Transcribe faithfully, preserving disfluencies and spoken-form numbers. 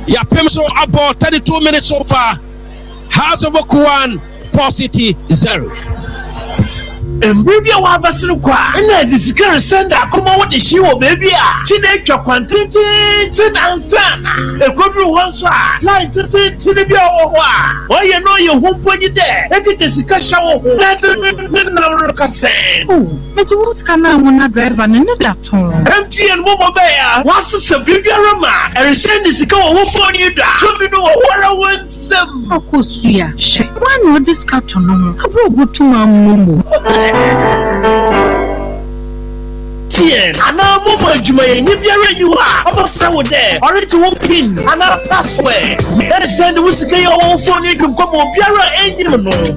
Yapem so about thirty-two minutes so far. House of Okuan, Port City zero. Mbibia wa basiri kwa na disikere senda kuma wodi shiwo baby a chine twa kwantiti tin ansana ekodru wonso a line titi tin bia wo ho a oye no ye humponyi de eti disika shawo ho na tin na roka sen oh eti wo kana mo na driver ne ne da ton M T N mo mo be ya wasu se bibia rama e resend disika wo phone yi da so mi no wo wora wonsem akosuya she one no discount no abo gutuma mumu Tien, ana mo mo juma ye ni biara you are. Obo fra wo there. Already one pin, ana password. Then send we sika your phone you come biara enyi no.